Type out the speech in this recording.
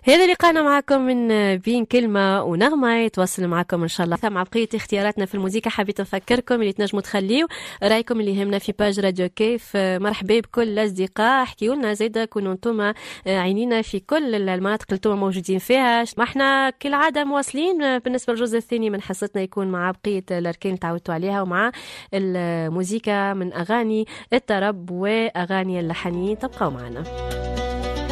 هذا لقاءنا معكم من بين كلمة ونغمة يتواصل معكم إن شاء الله مع بقية اختياراتنا في الموسيقى. حبيت أفكركم اللي تنجموا تخليوا رأيكم اللي يهمنا في باج راديو كيف. مرحبا بكل الأصدقاء، احكيوا لنا زيدا كونوا انتم عينينا في كل المناطق اللي انتم موجودين فيها. ما احنا كالعادة مواصلين بالنسبة للجزء الثاني من حصتنا، يكون مع بقية الأركان اللي تعودتوا عليها ومع الموسيقى من أغاني الطرب وأغاني اللحنيين. تبقوا معنا.